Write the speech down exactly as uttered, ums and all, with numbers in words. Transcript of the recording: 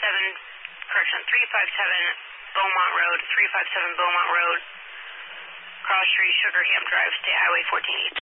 seven, correction, three five seven Beaumont Road, three five seven Beaumont Road, Cross Street, Sugarcamp Drive, State Highway fourteen.